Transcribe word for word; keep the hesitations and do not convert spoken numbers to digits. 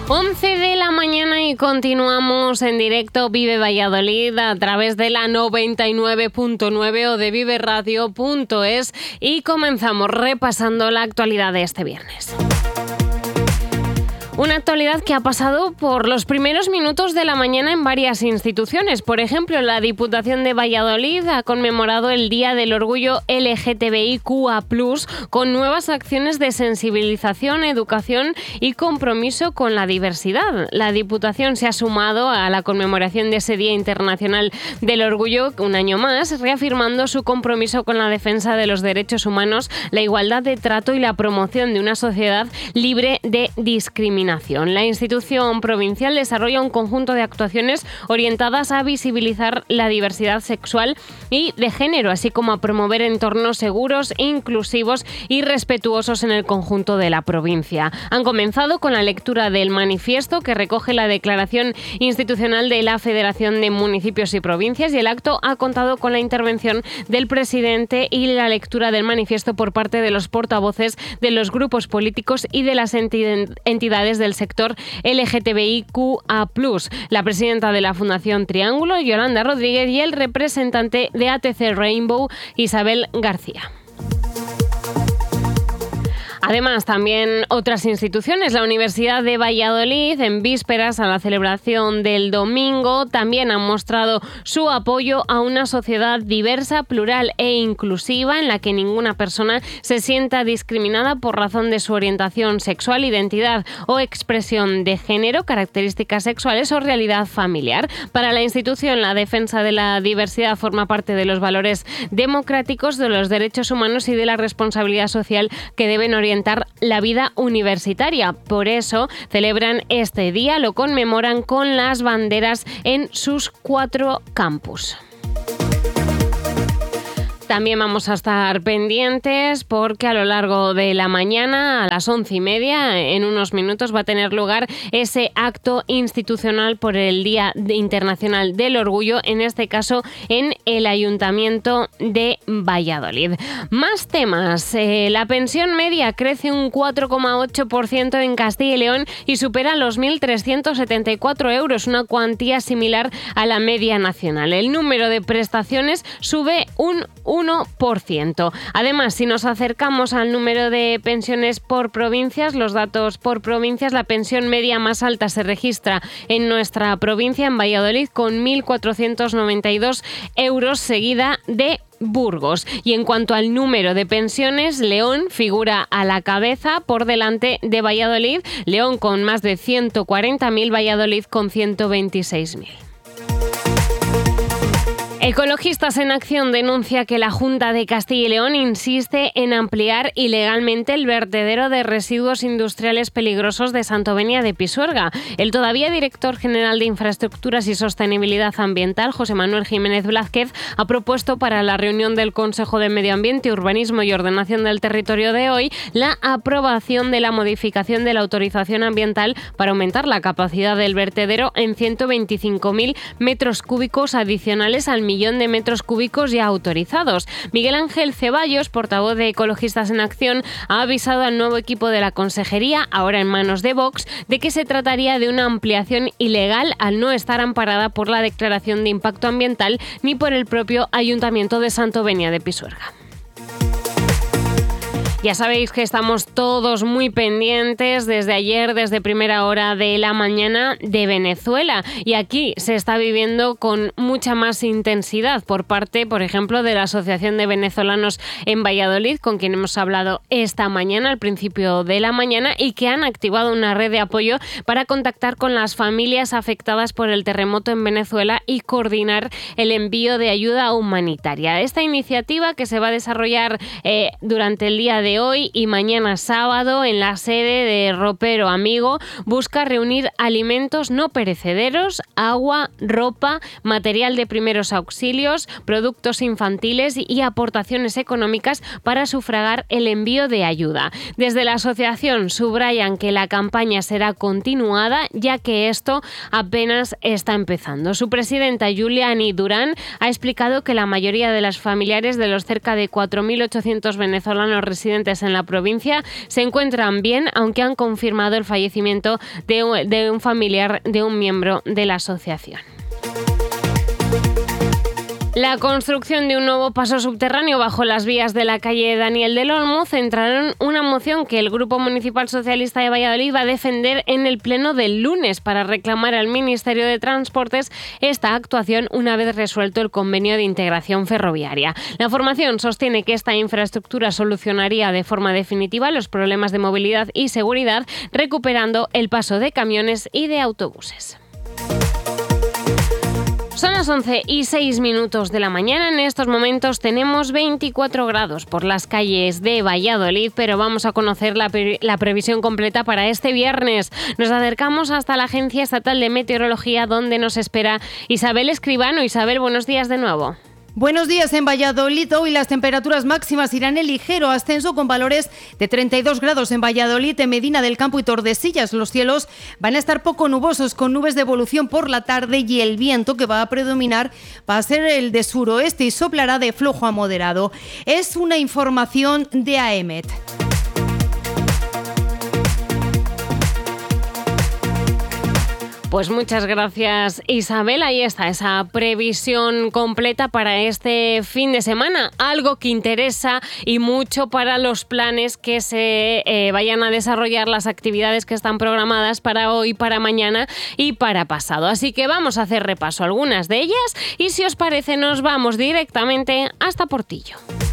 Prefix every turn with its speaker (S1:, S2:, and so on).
S1: once de la mañana y continuamos en directo Vive Valladolid a través de la noventa y nueve punto nueve o de vive radio punto es y comenzamos repasando la actualidad de este viernes. Una actualidad que ha pasado por los primeros minutos de la mañana en varias instituciones. Por ejemplo, la Diputación de Valladolid ha conmemorado el Día del Orgullo L G T B I Q A plus, con nuevas acciones de sensibilización, educación y compromiso con la diversidad. La Diputación se ha sumado a la conmemoración de ese Día Internacional del Orgullo un año más, reafirmando su compromiso con la defensa de los derechos humanos, la igualdad de trato y la promoción de una sociedad libre de discriminación. La institución provincial desarrolla un conjunto de actuaciones orientadas a visibilizar la diversidad sexual y de género, así como a promover entornos seguros, inclusivos y respetuosos en el conjunto de la provincia. Han comenzado con la lectura del manifiesto que recoge la declaración institucional de la Federación de Municipios y Provincias, y el acto ha contado con la intervención del presidente y la lectura del manifiesto por parte de los portavoces de los grupos políticos y de las entidades del sector L G T B I Q A plus, la presidenta de la Fundación Triángulo, Yolanda Rodríguez, y el representante de A T C Rainbow, Isabel García. Además, también otras instituciones, la Universidad de Valladolid, en vísperas a la celebración del domingo, también han mostrado su apoyo a una sociedad diversa, plural e inclusiva, en la que ninguna persona se sienta discriminada por razón de su orientación sexual, identidad o expresión de género, características sexuales o realidad familiar. Para la institución, la defensa de la diversidad forma parte de los valores democráticos, de los derechos humanos y de la responsabilidad social que deben orientar la vida universitaria. Por eso celebran este día, lo conmemoran con las banderas en sus cuatro campus. También vamos a estar pendientes porque a lo largo de la mañana, a las once y media, en unos minutos, va a tener lugar ese acto institucional por el Día Internacional del Orgullo, en este caso en el Ayuntamiento de Valladolid. Más temas. Eh, la pensión media crece un cuatro coma ocho por ciento en Castilla y León y supera los mil trescientos setenta y cuatro euros, una cuantía similar a la media nacional. El número de prestaciones sube un uno por ciento. Además, si nos acercamos al número de pensiones por provincias, los datos por provincias, la pensión media más alta se registra en nuestra provincia, en Valladolid, con mil cuatrocientos noventa y dos euros, seguida de Burgos. Y en cuanto al número de pensiones, León figura a la cabeza por delante de Valladolid, León con más de ciento cuarenta mil, Valladolid con ciento veintiséis mil. Ecologistas en Acción denuncia que la Junta de Castilla y León insiste en ampliar ilegalmente el vertedero de residuos industriales peligrosos de Santovenia de Pisuerga. El todavía director general de Infraestructuras y Sostenibilidad Ambiental, José Manuel Jiménez Blázquez, ha propuesto para la reunión del Consejo de Medio Ambiente, Urbanismo y Ordenación del Territorio de hoy la aprobación de la modificación de la autorización ambiental para aumentar la capacidad del vertedero en ciento veinticinco mil metros cúbicos adicionales al millón de metros cúbicos ya autorizados. Miguel Ángel Ceballos, portavoz de Ecologistas en Acción, ha avisado al nuevo equipo de la Consejería, ahora en manos de Vox, de que se trataría de una ampliación ilegal al no estar amparada por la Declaración de Impacto Ambiental ni por el propio Ayuntamiento de Santovenia de Pisuerga. Ya sabéis que estamos todos muy pendientes desde ayer, desde primera hora de la mañana, de Venezuela. Y aquí se está viviendo con mucha más intensidad por parte, por ejemplo, de la Asociación de Venezolanos en Valladolid, con quien hemos hablado esta mañana, al principio de la mañana, y que han activado una red de apoyo para contactar con las familias afectadas por el terremoto en Venezuela y coordinar el envío de ayuda humanitaria. Esta iniciativa, que se va a desarrollar eh, durante el día de hoy y mañana sábado en la sede de Ropero Amigo, busca reunir alimentos no perecederos, agua, ropa, material de primeros auxilios, productos infantiles y aportaciones económicas para sufragar el envío de ayuda. Desde la asociación subrayan que la campaña será continuada, ya que esto apenas está empezando. Su presidenta, Juliani Durán, ha explicado que la mayoría de las familiares de los cerca de cuatro mil ochocientos venezolanos residentes residentes en la provincia se encuentran bien, aunque han confirmado el fallecimiento de un, de un familiar de un miembro de la asociación. La construcción de un nuevo paso subterráneo bajo las vías de la calle Daniel del Olmo centraron una moción que el Grupo Municipal Socialista de Valladolid va a defender en el pleno del lunes para reclamar al Ministerio de Transportes esta actuación una vez resuelto el convenio de integración ferroviaria. La formación sostiene que esta infraestructura solucionaría de forma definitiva los problemas de movilidad y seguridad, recuperando el paso de camiones y de autobuses. Son las once y seis minutos de la mañana. En estos momentos tenemos veinticuatro grados por las calles de Valladolid, pero vamos a conocer la, pre- la previsión completa para este viernes. Nos acercamos hasta la Agencia Estatal de Meteorología, donde nos espera Isabel Escribano. Isabel, buenos días de nuevo.
S2: Buenos días en Valladolid. Hoy las temperaturas máximas irán en ligero ascenso con valores de treinta y dos grados en Valladolid, en Medina del Campo y Tordesillas. Los cielos van a estar poco nubosos con nubes de evolución por la tarde y el viento que va a predominar va a ser el de suroeste y soplará de flojo a moderado. Es una información de AEMET.
S1: Pues muchas gracias, Isabel. Ahí está esa previsión completa para este fin de semana. Algo que interesa y mucho para los planes que se eh, vayan a desarrollar, las actividades que están programadas para hoy, para mañana y para pasado. Así que vamos a hacer repaso a algunas de ellas y si os parece nos vamos directamente hasta Portillo.